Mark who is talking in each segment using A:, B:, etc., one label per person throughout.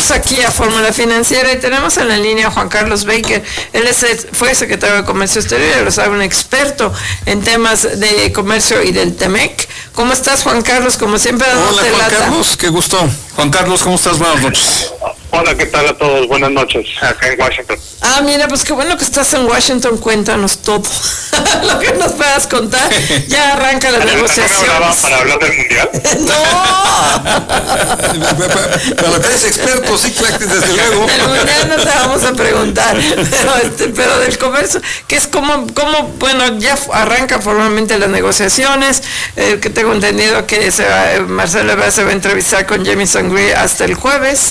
A: Regresamos aquí a Fórmula Financiera y tenemos en la línea a Juan Carlos Baker. Él fue secretario de Comercio Exterior, lo sabe, un experto en temas de comercio y del TEMEC. ¿Cómo estás, Juan Carlos? Como siempre,
B: hola, Juan Carlos, qué gusto. Juan Carlos, ¿cómo estás? Buenas noches.
C: Hola, ¿qué tal a todos? Buenas noches, acá en Washington.
A: Mira, pues qué bueno que estás en Washington, cuéntanos todo. Lo que nos puedas contar. Ya arranca la negociación.
C: ¿No para hablar del Mundial?
A: ¡No!
B: Para lo que eres experto, sí, desde luego.
A: Del Mundial no te vamos a preguntar, pero del comercio, que es como, bueno, ya arrancan formalmente las negociaciones, que tengo entendido que Marcelo Ebrard se va a entrevistar con Jamieson Greer hasta el jueves.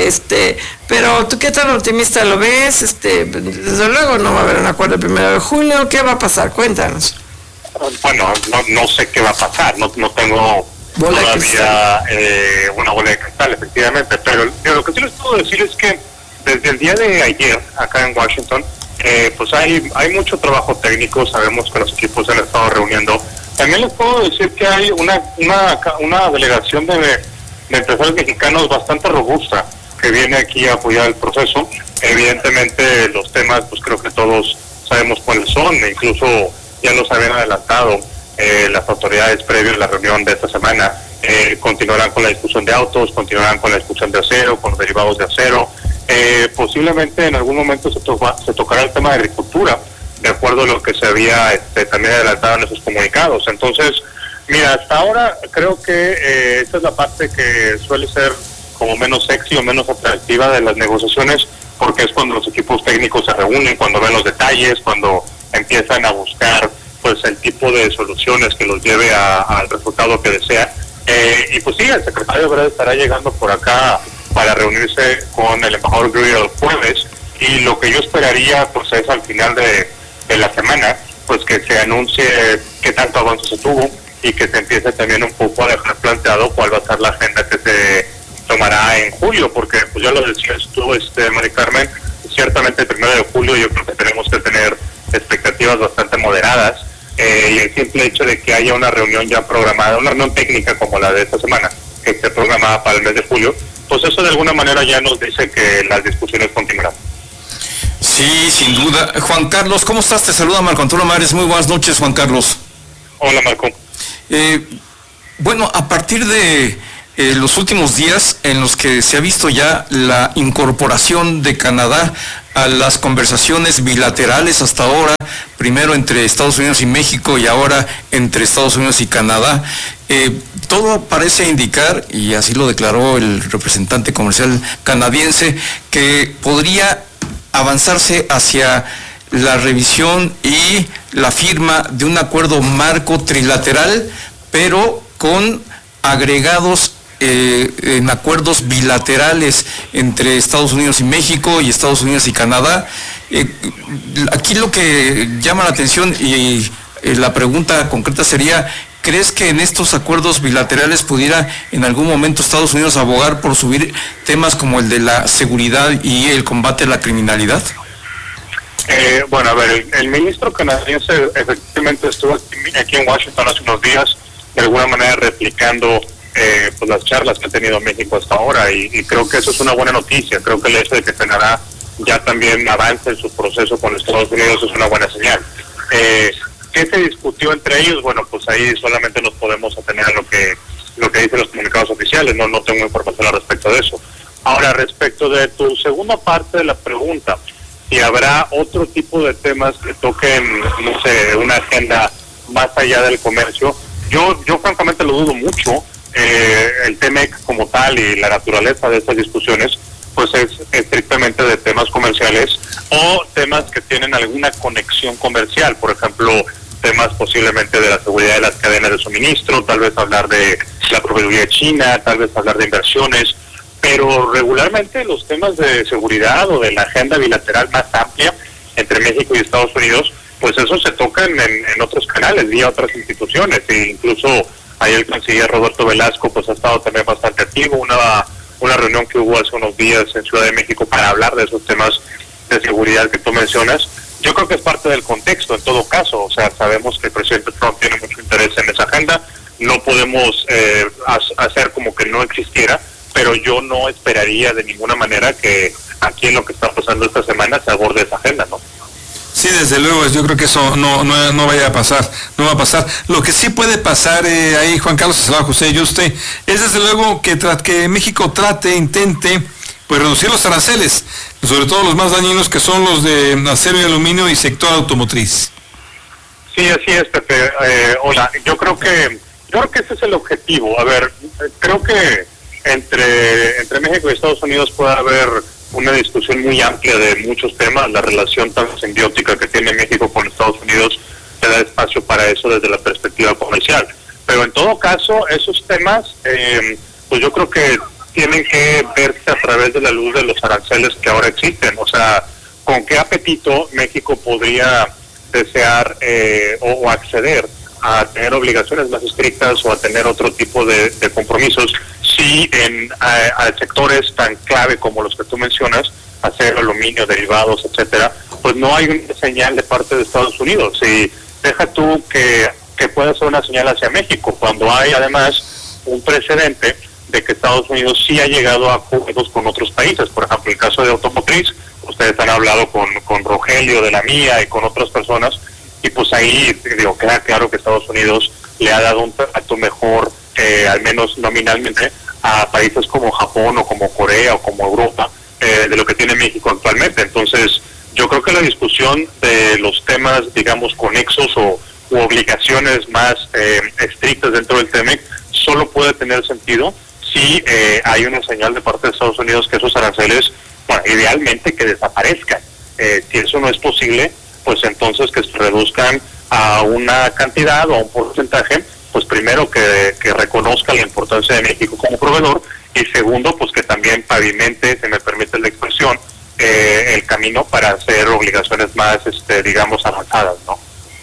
A: Pero tú, ¿qué tan optimista lo ves? Desde luego no va a haber un acuerdo el 1 de julio. ¿Qué va a pasar? Cuéntanos.
C: Bueno, no sé qué va a pasar, no tengo todavía una bola de cristal, efectivamente, pero lo que sí les puedo decir es que desde el día de ayer, acá en Washington, pues hay mucho trabajo técnico, sabemos que los equipos se han estado reuniendo. También les puedo decir que hay una delegación de empresarios mexicanos bastante robusta, que viene aquí a apoyar el proceso. Evidentemente los temas, pues creo que todos sabemos cuáles son, e incluso ya los habían adelantado las autoridades previas a la reunión de esta semana. Continuarán con la discusión de autos, continuarán con la discusión de acero, con los derivados de acero. Posiblemente en algún momento se tocará el tema de agricultura, de acuerdo a lo que se había también adelantado en esos comunicados. Entonces, mira, hasta ahora creo que esta es la parte que suele ser como menos sexy o menos atractiva de las negociaciones, porque es cuando los equipos técnicos se reúnen, cuando ven los detalles, cuando empiezan a buscar pues el tipo de soluciones que los lleve al resultado que desea. Y pues sí, el secretario Ebrard estará llegando por acá para reunirse con el embajador Greer el jueves, y lo que yo esperaría pues es al final de la semana pues que se anuncie qué tanto avance se tuvo y que se empiece también un poco a dejar planteado cuál va a ser la agenda que se tomará en julio, porque pues ya lo decías tú, Mari Carmen, ciertamente el 1 de julio yo creo que tenemos que tener expectativas bastante moderadas, y el simple hecho de que haya una reunión ya programada, una reunión técnica como la de esta semana, que esté programada para el mes de julio, pues eso de alguna manera ya nos dice que las discusiones continuarán.
B: Sí, sin duda. Juan Carlos, ¿cómo estás? Te saluda Marco Antonio Mares. Muy buenas noches, Juan Carlos.
C: Hola, Marco.
B: Bueno, a partir de los últimos días en los que se ha visto ya la incorporación de Canadá a las conversaciones bilaterales hasta ahora, primero entre Estados Unidos y México y ahora entre Estados Unidos y Canadá, todo parece indicar, y así lo declaró el representante comercial canadiense, que podría avanzarse hacia la revisión y la firma de un acuerdo marco trilateral, pero con agregados en acuerdos bilaterales entre Estados Unidos y México y Estados Unidos y Canadá. Aquí lo que llama la atención y la pregunta concreta sería, ¿crees que en estos acuerdos bilaterales pudiera en algún momento Estados Unidos abogar por subir temas como el de la seguridad y el combate a la criminalidad?
C: Bueno, a ver, el ministro canadiense efectivamente estuvo aquí en Washington hace unos días, de alguna manera replicando pues las charlas que ha tenido México hasta ahora, y creo que eso es una buena noticia. Creo que el hecho de que Canadá ya también avance en su proceso con Estados Unidos es una buena señal. ¿Qué se discutió entre ellos? Bueno, pues ahí solamente nos podemos atener a lo que dicen los comunicados oficiales, no tengo información al respecto de eso. Ahora, respecto de tu segunda parte de la pregunta, si habrá otro tipo de temas que toquen, no sé, una agenda más allá del comercio, yo francamente lo dudo mucho. El TEMEC como tal y la naturaleza de estas discusiones pues es estrictamente de temas comerciales o temas que tienen alguna conexión comercial, por ejemplo, temas posiblemente de la seguridad de las cadenas de suministro, tal vez hablar de la proveeduría china, tal vez hablar de inversiones, pero regularmente los temas de seguridad o de la agenda bilateral más amplia entre México y Estados Unidos, pues eso se tocan en otros canales, vía otras instituciones, e incluso ahí el canciller Roberto Velasco pues ha estado también bastante activo, una reunión que hubo hace unos días en Ciudad de México para hablar de esos temas de seguridad que tú mencionas. Yo creo que es parte del contexto en todo caso, o sea, sabemos que el presidente Trump tiene mucho interés en esa agenda, no podemos hacer como que no existiera, pero yo no esperaría de ninguna manera que aquí en lo que está pasando esta semana se aborde esa agenda, ¿no?
D: Sí, desde luego, yo creo que eso no vaya a pasar, no va a pasar. Lo que sí puede pasar ahí, Juan Carlos Salvador José y usted, es desde luego que México intente pues reducir los aranceles, sobre todo los más dañinos, que son los de acero y aluminio y sector automotriz.
C: Sí, así es, Pepe. Hola, yo creo que ese es el objetivo. A ver, creo que entre México y Estados Unidos puede haber una discusión muy amplia de muchos temas. La relación tan simbiótica que tiene México con Estados Unidos te da espacio para eso desde la perspectiva comercial. Pero en todo caso, esos temas, pues yo creo que tienen que verse a través de la luz de los aranceles que ahora existen. O sea, ¿con qué apetito México podría desear o acceder a tener obligaciones más estrictas o a tener otro tipo de compromisos si a sectores tan clave como los que tú mencionas, acero, aluminio, derivados, etcétera, pues no hay una señal de parte de Estados Unidos? Y deja tú que pueda ser una señal hacia México, cuando hay además un precedente de que Estados Unidos sí ha llegado a acuerdos con otros países. Por ejemplo, el caso de automotriz, ustedes han hablado con Rogelio de la Mía y con otras personas, y pues ahí queda claro que Estados Unidos le ha dado un trato mejor, al menos nominalmente, a países como Japón o como Corea o como Europa, de lo que tiene México actualmente. Entonces, yo creo que la discusión de los temas, digamos, conexos u obligaciones más estrictas dentro del TEMEC solo puede tener sentido si hay una señal de parte de Estados Unidos que esos aranceles, bueno, idealmente que desaparezcan. Si eso no es posible, pues entonces que se reduzcan a una cantidad o a un porcentaje, pues primero que reconozca la importancia de México como proveedor, y segundo, pues que también pavimente, se me permite la expresión, el camino para hacer obligaciones más, digamos, avanzadas, ¿no?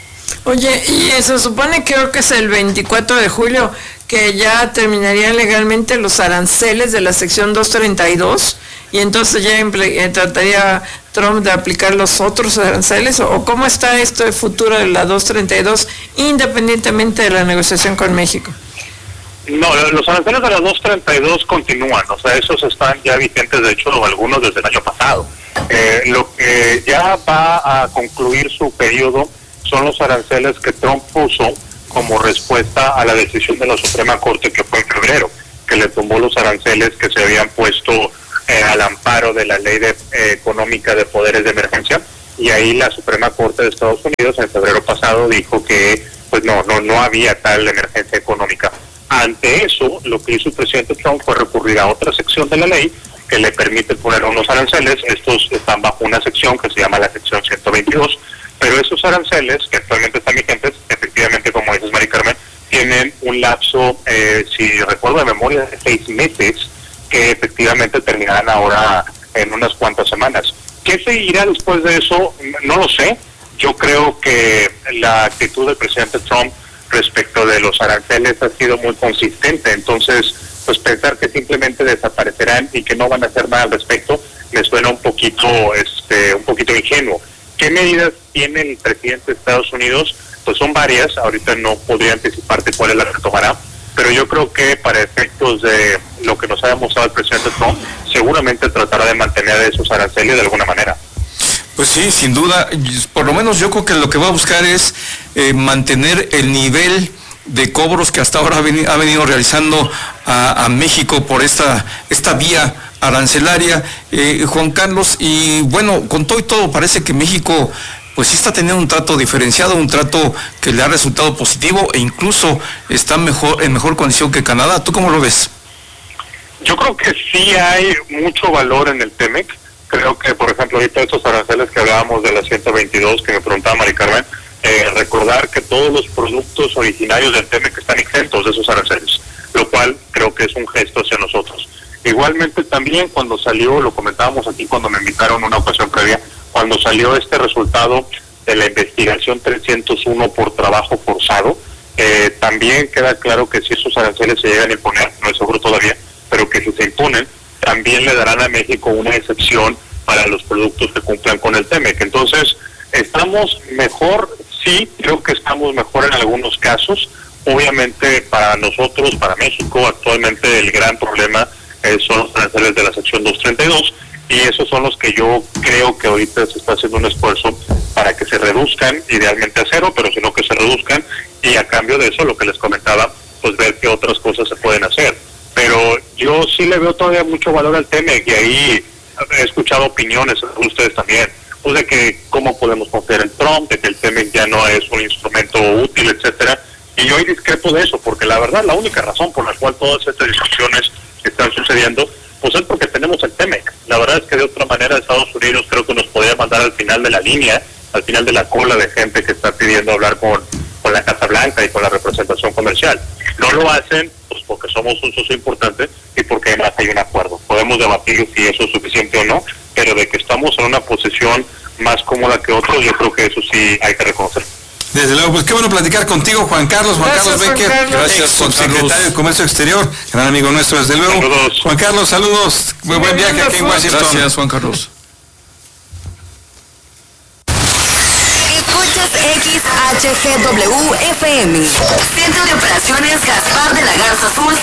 A: Oye, y se supone, creo que es el 24 de julio, que ya terminarían legalmente los aranceles de la sección 232, y entonces ya trataría Trump de aplicar los otros aranceles, o cómo está esto de futuro de la 232, independientemente de la negociación con México.
C: No, los aranceles de la 232 continúan, o sea, esos están ya vigentes, de hecho, algunos desde el año pasado. Lo que ya va a concluir su periodo son los aranceles que Trump puso como respuesta a la decisión de la Suprema Corte, que fue en febrero, que le tumbó los aranceles que se habían puesto al amparo de la Ley Económica de Poderes de Emergencia, y ahí la Suprema Corte de Estados Unidos en febrero pasado dijo que pues no había tal emergencia económica. Ante eso, lo que hizo el presidente Trump fue recurrir a otra sección de la ley que le permite poner unos aranceles. Estos están bajo una sección que se llama la sección 122, pero esos aranceles que actualmente están vigentes, efectivamente, como dices, Mari Carmen, tienen un lapso, si recuerdo de memoria, de 6 meses, que efectivamente terminarán ahora en unas cuantas semanas. ¿Qué seguirá después de eso? No lo sé. Yo creo que la actitud del presidente Trump respecto de los aranceles ha sido muy consistente. Entonces, pues pensar que simplemente desaparecerán y que no van a hacer nada al respecto me suena un poquito ingenuo. ¿Qué medidas tiene el presidente de Estados Unidos? Pues son varias. Ahorita no podría anticiparte cuál es la que tomará, pero yo creo que para efectos de lo que nos ha demostrado el presidente Trump, seguramente tratará de mantener esos aranceles de alguna manera.
B: Pues sí, sin duda, por lo menos yo creo que lo que va a buscar es mantener el nivel de cobros que hasta ahora ha venido realizando a México por esta vía arancelaria, Juan Carlos, y bueno, con todo y todo parece que México pues sí está teniendo un trato diferenciado, un trato que le ha resultado positivo e incluso está en mejor condición que Canadá. ¿Tú cómo lo ves?
C: Yo creo que sí hay mucho valor en el TEMEC. Creo que, por ejemplo, ahorita estos aranceles que hablábamos de la 122, que me preguntaba Mari Carmen, recordar que todos los productos originarios del TEMEC están exentos de esos aranceles, lo cual creo que es un gesto hacia nosotros. Igualmente también cuando salió, lo comentábamos aquí cuando me invitaron una ocasión previa, cuando salió este resultado de la investigación 301 por trabajo forzado, también queda claro que si esos aranceles se llegan a imponer, no es seguro todavía, pero que si se imponen, también le darán a México una excepción para los productos que cumplan con el TEMEC. Entonces, ¿estamos mejor? Sí, creo que estamos mejor en algunos casos. Obviamente para nosotros, para México, actualmente el gran problema son los aranceles de la sección 232, y esos son los que yo creo que ahorita se está haciendo un esfuerzo para que se reduzcan, idealmente a cero, pero sino que se reduzcan, y a cambio de eso, lo que les comentaba, pues ver qué otras cosas se pueden hacer. Pero yo sí le veo todavía mucho valor al TEMEC, y ahí he escuchado opiniones de ustedes también, pues de que cómo podemos confiar en Trump, de que el TEMEC ya no es un instrumento útil, etcétera, y yo ahí discrepo de eso, porque la verdad la única razón por la cual todas estas discusiones están sucediendo, pues es porque tenemos el TEMEC. La verdad es que de otra manera Estados Unidos creo que nos podría mandar al final de la línea, al final de la cola de gente que está pidiendo hablar con la Casa Blanca y con la representación comercial. No lo hacen pues porque somos un socio importante y porque además hay un acuerdo. Podemos debatir si eso es suficiente o no, pero de que estamos en una posición más cómoda que otros, yo creo que eso sí hay que reconocer.
D: Desde luego, pues qué bueno platicar contigo, Juan Carlos Becker, subsecretario de Comercio Exterior, gran amigo nuestro, desde luego.
C: Saludos.
D: Juan Carlos, saludos, muy buen viaje aquí en Washington.
B: Gracias, Juan Carlos.
E: Escuchas XHGW FM, Centro de Operaciones Gaspar de la Garza Azul.